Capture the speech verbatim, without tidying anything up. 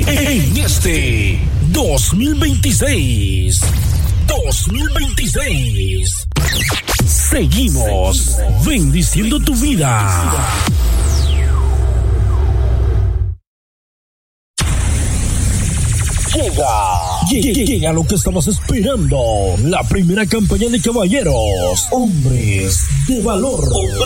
En este dos mil veintiséis, dos mil veintiséis, seguimos bendiciendo tu vida. Llega, llega, llega lo que estabas esperando, la primera campaña de caballeros, hombres de valor.